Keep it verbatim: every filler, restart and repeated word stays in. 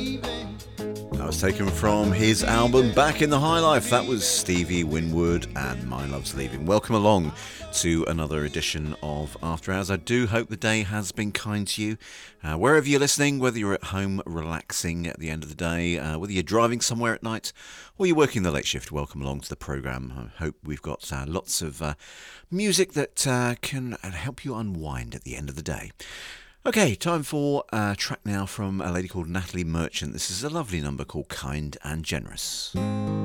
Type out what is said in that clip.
That was taken from his album Back in the High Life. That was Stevie Winwood and My Love's Leaving. Welcome along to another edition of After Hours. I do hope the day has been kind to you. Uh, wherever you're listening, whether you're at home relaxing at the end of the day, uh, whether you're driving somewhere at night, or you're working the late shift, welcome along to the programme. I hope we've got uh, lots of uh, music that uh, can help you unwind at the end of the day. Okay, time for a track now from a lady called Natalie Merchant. This is a lovely number called Kind and Generous.